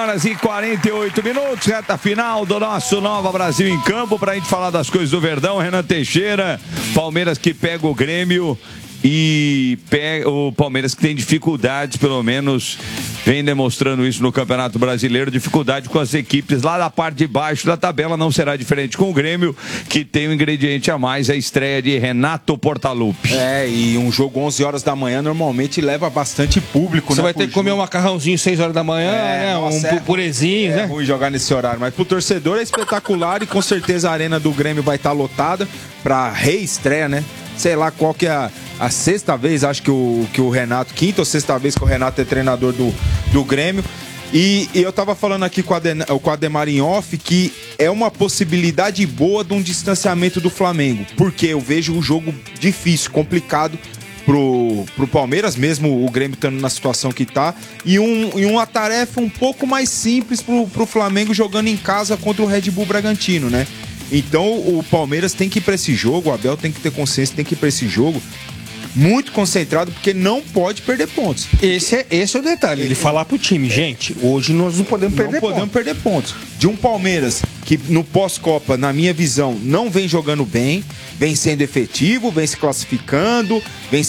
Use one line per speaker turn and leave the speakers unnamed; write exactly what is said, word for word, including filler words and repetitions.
horas e quarenta e oito minutos, reta final do nosso Nova Brasil em Campo, pra gente falar das coisas do Verdão. Renan Teixeira, Palmeiras que pega o Grêmio e pega o Palmeiras que tem dificuldades, pelo menos vem demonstrando isso no Campeonato Brasileiro, dificuldade com as equipes lá da parte de baixo da tabela. Não será diferente com o Grêmio, que tem um ingrediente a mais, a estreia de Renato Portaluppi.
É, e um jogo onze horas da manhã normalmente leva bastante público.
Você
né,
vai ter que comer um macarrãozinho seis horas da manhã, é, né?
Nossa,
um
é
purezinho,
é
né?
É ruim jogar nesse horário, mas pro torcedor é espetacular e com certeza a arena do Grêmio vai estar lotada pra reestreia, né? Sei lá qual que é a, a sexta vez, acho que o, que o Renato, quinta ou sexta vez que o Renato é treinador do, do Grêmio. E, e eu tava falando aqui com, a Den, com a Ademar em off que é uma possibilidade boa de um distanciamento do Flamengo, porque eu vejo um jogo difícil, complicado pro, pro Palmeiras, mesmo o Grêmio estando na situação que tá, e, um, e uma tarefa um pouco mais simples pro, pro Flamengo jogando em casa contra o Red Bull Bragantino, né? Então o Palmeiras tem que ir para esse jogo, o Abel tem que ter consciência, tem que ir para esse jogo muito concentrado, porque não pode perder pontos.
Esse é, esse é o detalhe, ele falar pro time, gente, hoje nós não podemos perder
não
pontos.
podemos perder pontos. De um Palmeiras que no pós-Copa, na minha visão, não vem jogando bem, vem sendo efetivo, vem se classificando, vem